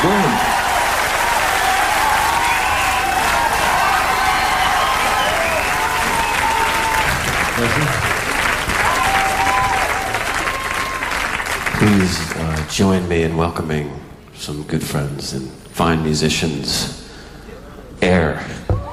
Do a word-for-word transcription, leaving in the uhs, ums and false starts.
Boom. Please uh, join me in welcoming some good friends and fine musicians. Air.